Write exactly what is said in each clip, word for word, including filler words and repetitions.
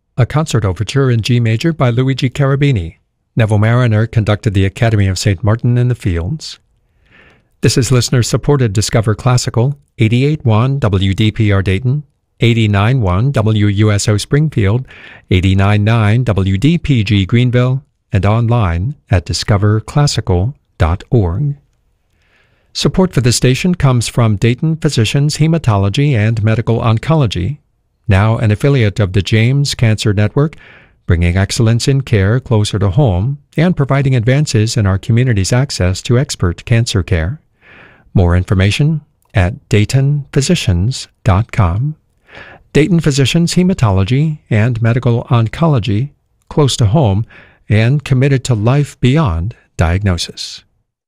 A concert overture in G major by Luigi Cherubini. Neville Marriner conducted the Academy of Saint Martin in the Fields. This is listener-supported Discover Classical, eighty-eight point one W D P R Dayton, eighty-nine point one W U S O Springfield, eighty-nine point nine W D P G Greenville, and online at discover classical dot org. Support for the station comes from Dayton Physicians Hematology and Medical Oncology, now an affiliate of the James Cancer Network, bringing excellence in care closer to home and providing advances in our community's access to expert cancer care. More information at dayton physicians dot com. Dayton Physicians Hematology and Medical Oncology, close to home and committed to life beyond diagnosis.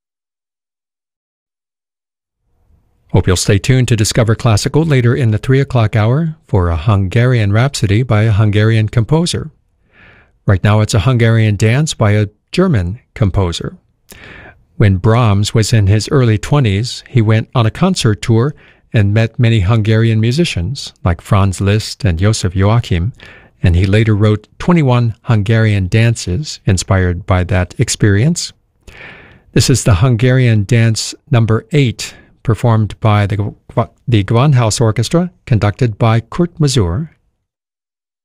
Hope you'll stay tuned to Discover Classical later in the three o'clock hour for a Hungarian Rhapsody by a Hungarian composer. Right now it's a Hungarian dance by a German composer. When Brahms was in his early twenties, he went on a concert tour and met many Hungarian musicians like Franz Liszt and Josef Joachim, and he later wrote twenty-one Hungarian dances inspired by that experience. This is the Hungarian dance number eight, performed by the, the Gewandhaus Orchestra, conducted by Kurt Masur.